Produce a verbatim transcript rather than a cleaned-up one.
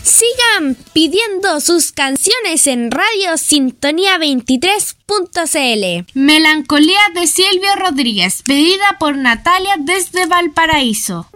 Sigan pidiendo sus canciones en Radio Sintonía veintitrés punto c l. Melancolía de Silvio Rodríguez, pedida por Natalia desde Valparaíso.